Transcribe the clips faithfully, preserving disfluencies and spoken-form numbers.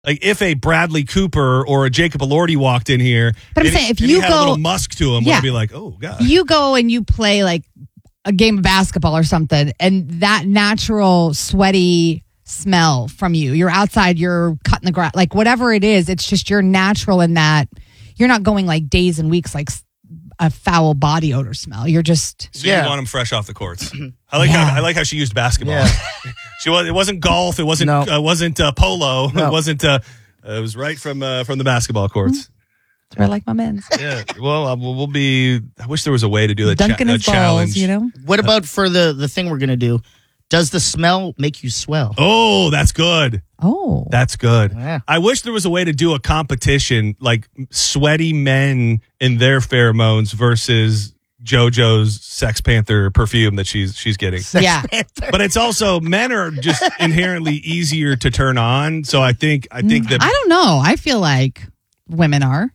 Like if a Bradley Cooper or a Jacob Elordi walked in here, but I'm and, saying if and you he had go, a little musk to him, yeah, I'd be like, oh god. You go and you play like a game of basketball or something, and that natural sweaty smell from you. You're outside, you're cutting the grass, like whatever it is. It's just you're natural in that you're not going like days and weeks like a foul body odor smell. You're just so yeah. you want him fresh off the courts. I like yeah. how I like how she used basketball. Yeah. she was. It wasn't golf. It wasn't. No. Uh, wasn't uh, polo. No. It wasn't. Uh, uh, it was right from uh, from the basketball courts. That's where I like my men's. Yeah. Well, uh, we'll we'll be. I wish there was a way to do a, Dunking cha- a his balls, challenge. you know. What about for the, the thing we're going to do? Does the smell make you swell? Oh, that's good. Oh, That's good. Yeah. I wish there was a way to do a competition like sweaty men in their pheromones versus JoJo's Sex Panther perfume that she's she's getting. Sex Yeah. Panther. But it's also men are just inherently easier to turn on. So I think I think that I don't know. I feel like women are.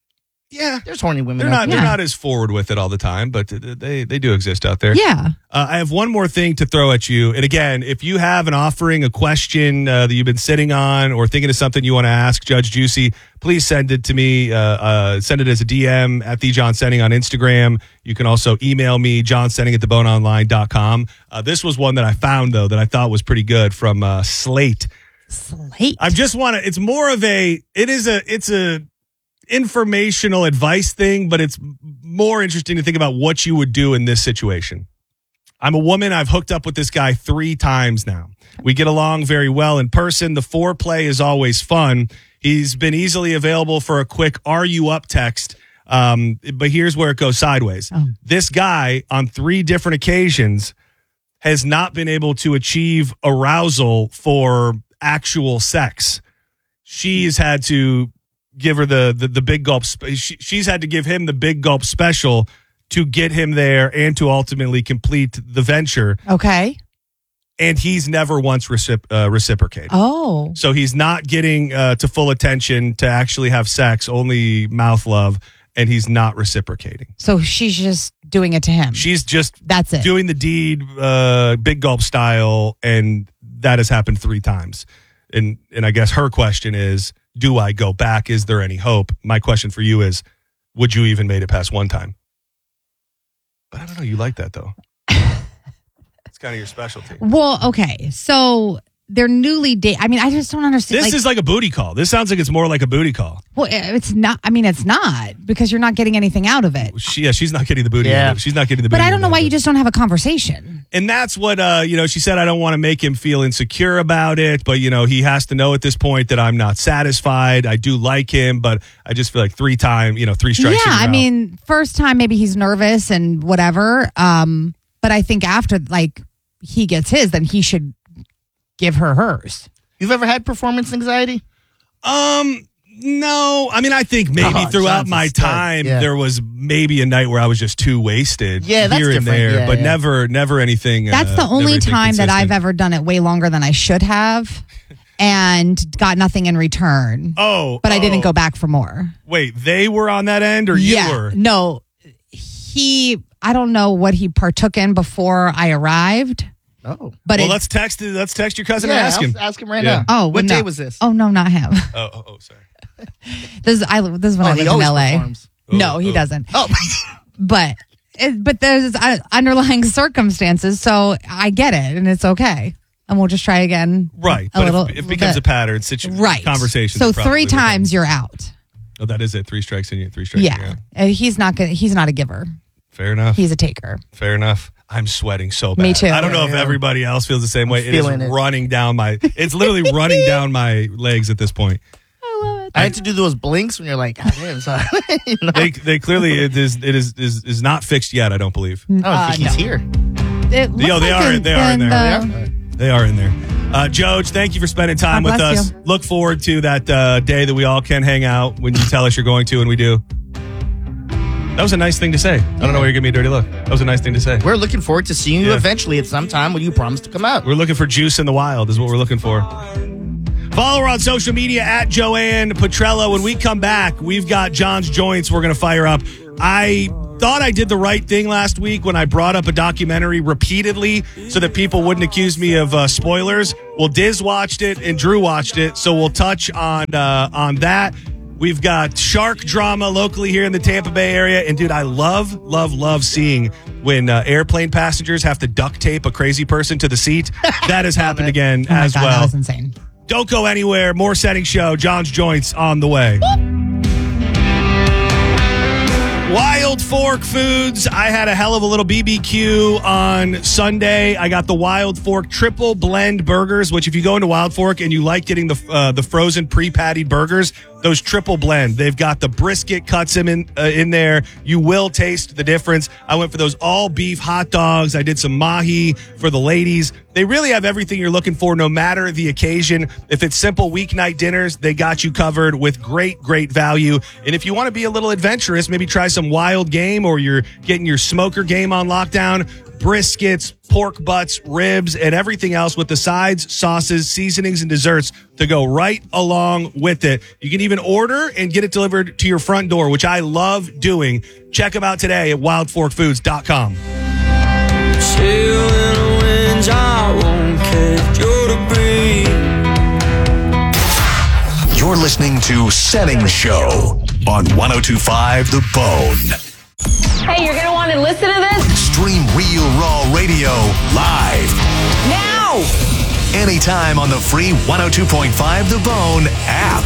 yeah, There's horny women. they're out not there. they're Yeah. not as forward with it all the time, but they they do exist out there. Yeah. Uh, I have one more thing to throw at you. And again, if you have an offering, a question uh, that you've been sitting on or thinking of something you want to ask Judge Juicy, please send it to me. Uh, uh, send it as a D M at the John Senning on Instagram. You can also email me, johnsenning at the bone online dot com. Uh, this was one that I found, though, that I thought was pretty good from uh, Slate. Slate. I just want to, it's more of a, it is a, it's a, informational advice thing, but it's more interesting to think about what you would do in this situation. I'm a woman. I've hooked up with this guy three times now. We get along very well in person. The foreplay is always fun. He's been easily available for a quick "Are you up?" text. Um, but here's where it goes sideways. Oh. This guy on three different occasions has not been able to achieve arousal for actual sex. She's had to give her the, the, the big gulp. Sp- she, she's had to give him the big gulp special to get him there and to ultimately complete the venture. Okay. And he's never once recip- uh, reciprocated. Oh. So he's not getting uh, to full attention to actually have sex, only mouth love, and he's not reciprocating. So she's just doing it to him. She's just That's it. doing the deed, uh, big gulp style, and that has happened three times. And and I guess her question is, do I go back? Is there any hope? My question for you is, would you even made it past one time? But I don't know. You like that, though. It's kind of your specialty. Well, okay. So they're newly dating. I mean, I just don't understand. This like, is like a booty call. This sounds like it's more like a booty call. well, it's not. I mean, it's not because you're not getting anything out of it. She, yeah, she's not getting the booty. Yeah. End of it. She's not getting the booty. But I end don't know of why it. you just don't have a conversation. And that's what, uh, you know, she said, I don't want to make him feel insecure about it, but, you know, he has to know at this point that I'm not satisfied. I do like him, but I just feel like three time, you know, three strikes. Yeah, and you're I out. mean, first time maybe he's nervous and whatever. Um, but I think after like he gets his, then he should give her hers. You've ever had performance anxiety? Um, no. I mean, I think maybe Oh, throughout John's a my stud. time, Yeah. there was maybe a night where I was just too wasted Yeah, that's here and different. there, Yeah, but yeah. never, never anything. That's uh, the never only anything time that I've consistent. ever done it way longer than I should have and got nothing in return. Oh, But I didn't oh. go back for more. Wait, they were on that end or you yeah. were? No, he, I don't know what he partook in before I arrived. Oh. But Well, it, let's text Let's text your cousin Yeah, and ask him. I'll ask him right Yeah. now. oh, What no. day was this? Oh, no, not him. Oh, oh, oh, sorry. This is, I, this is when Oh, I he lived in always L A. performs. No, Oh, he oh. doesn't. Oh. But it, but there's uh, underlying circumstances, so I get it, and it's okay. And we'll just try again. Right, A but little, if, if it becomes bit. a pattern, situ- right conversation. So three times you're out. Oh, that is it. Three strikes in you. Three strikes. in you. Yeah, Uh, he's not gonna. He's not a giver. Fair enough. He's a taker. Fair enough. I'm sweating so bad. Me too. I don't know if Yeah. everybody else feels the same way. It is feeling it. running down my. It's literally running down my legs at this point. I love it. I had to do those blinks when you're like, God damn, sorry. You know? They, they clearly it is it is, is is not fixed yet. I don't believe. I don't Uh, think he's no. here. It looks Yo, they like are- in- they are in in there. the- They are in there. Uh, Joj, thank you for spending time God with bless us. you. Look forward to that uh, day that we all can hang out when you tell us you're going to, and we do. That was a nice thing to say. I don't know why you're giving me a dirty look. That was a nice thing to say. We're looking forward to seeing you Yeah. eventually at some time when you promise to come out. We're looking for juice in the wild is what we're looking for. Follow her on social media at Joanne Petrella. When we come back, we've got John's Joints we're going to fire up. I thought I did the right thing last week when I brought up a documentary repeatedly so that people wouldn't accuse me of uh, spoilers. Well, Diz watched it and Drew watched it, so we'll touch on uh, on that. We've got shark drama locally here in the Tampa Bay area. And, dude, I love, love, love seeing when uh, airplane passengers have to duct tape a crazy person to the seat. That has happened again Oh my as God, well. That was insane. Don't go anywhere. More Setting Show. John's Joints on the way. Wild Fork Foods. I had a hell of a little B B Q on Sunday. I got the Wild Fork triple blend burgers, which if you go into Wild Fork and you like getting the uh, the frozen pre-pattied burgers, those triple blend. They've got the brisket cuts in in, uh, in there. You will taste the difference. I went for those all beef hot dogs. I did some mahi for the ladies. They really have everything you're looking for, no matter the occasion. If it's simple weeknight dinners, they got you covered with great, great value. And if you want to be a little adventurous, maybe try some wild game, or you're getting your smoker game on lockdown, briskets, pork butts, ribs, and everything else with the sides, sauces, seasonings, and desserts to go right along with it. You can even order and get it delivered to your front door, which I love doing. Check them out today at wild fork foods dot com. You're listening to Setting Show on one oh two point five The Bone. Hey, you're going to want to listen to this? Stream Real Raw Radio live Now! anytime on the free one oh two point five The Bone app.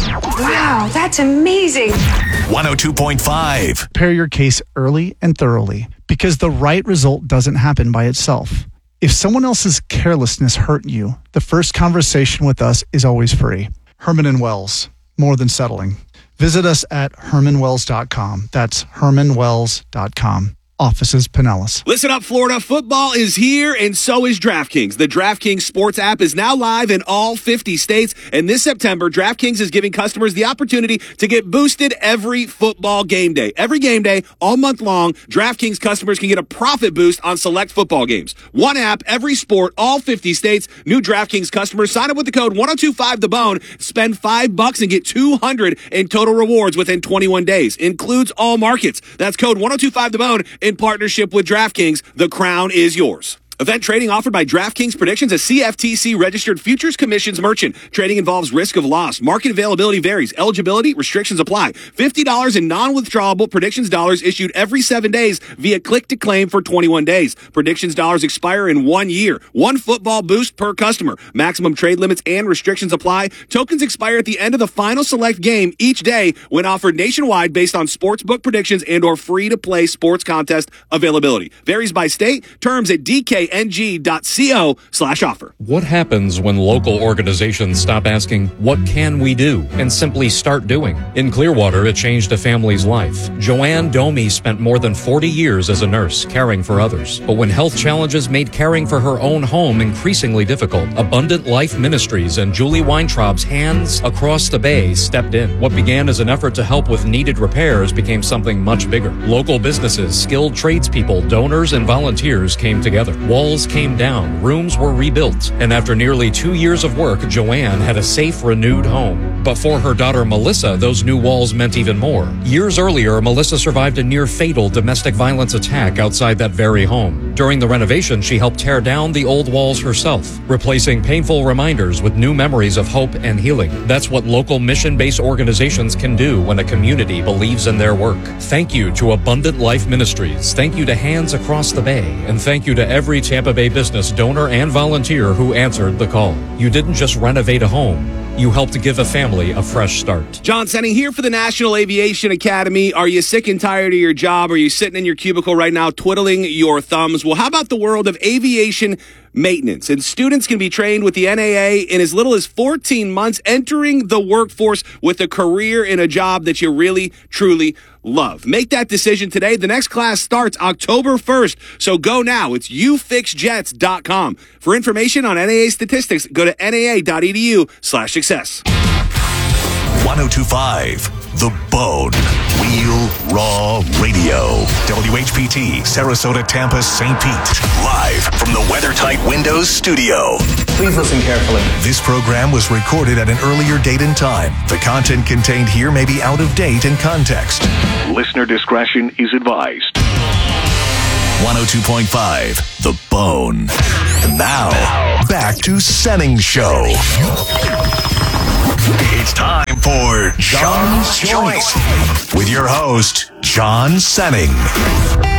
Wow, that's amazing. one oh two point five. Prepare your case early and thoroughly, because the right result doesn't happen by itself. If someone else's carelessness hurt you, the first conversation with us is always free. Herman and Wells, more than settling. Visit us at herman wells dot com. That's herman wells dot com. Offices Pinellas. Listen up, Florida. Football is here, and so is DraftKings. The DraftKings Sports app is now live in all fifty states, and this September, DraftKings is giving customers the opportunity to get boosted every football game day. Every game day, all month long, DraftKings customers can get a profit boost on select football games. One app, every sport, all fifty states. New DraftKings customers sign up with the code one oh two five The Bone, spend five bucks and get two hundred in total rewards within twenty-one days. Includes all markets. That's code one oh two five The Bone. In partnership with DraftKings, the crown is yours. Event trading offered by DraftKings Predictions, a C F T C-registered futures commissions merchant. Trading involves risk of loss. Market availability varies. Eligibility restrictions apply. fifty dollars in non-withdrawable Predictions dollars issued every seven days via click-to-claim for twenty-one days. Predictions dollars expire in one year. One football boost per customer. Maximum trade limits and restrictions apply. Tokens expire at the end of the final select game each day when offered nationwide based on sportsbook predictions and or free-to-play sports contest availability. Varies by state. Terms at D K N G dot co slash offer. What happens when local organizations stop asking, what can we do, and simply start doing? In Clearwater, it changed a family's life. Joanne Domi spent more than forty years as a nurse, caring for others. But when health challenges made caring for her own home increasingly difficult, Abundant Life Ministries and Julie Weintraub's Hands Across the Bay stepped in. What began as an effort to help with needed repairs became something much bigger. Local businesses, skilled tradespeople, donors, and volunteers came together. Walls came down, rooms were rebuilt, and after nearly two years of work, Joanne had a safe, renewed home. But for her daughter Melissa, those new walls meant even more. Years earlier, Melissa survived a near-fatal domestic violence attack outside that very home. During the renovation, she helped tear down the old walls herself, replacing painful reminders with new memories of hope and healing. That's what local mission-based organizations can do when a community believes in their work. Thank you to Abundant Life Ministries. Thank you to Hands Across the Bay. And thank you to every Tampa Bay business donor and volunteer who answered the call. You didn't just renovate a home. You helped give a family a fresh start. John Senning here for the National Aviation Academy. Are you sick and tired of your job? Are you sitting in your cubicle right now twiddling your thumbs? Well, how about the world of aviation maintenance? And students can be trained with the N A A in as little as fourteen months, entering the workforce with a career in a job that you really, truly love. Make that decision today. The next class starts October first, so go now. It's you fix jets dot com. For information on N A A statistics, go to N A A dot E D U slash success. one oh two point five The Bone. Real Raw Radio. W H P T, Sarasota, Tampa, Saint Pete. Live from the WeatherTight Windows studio. Please listen carefully. This program was recorded at an earlier date and time. The content contained here may be out of date in context. Listener discretion is advised. one oh two point five, The Bone. And now, back to Senning Show. It's time for John's Choice with your host, John Senning.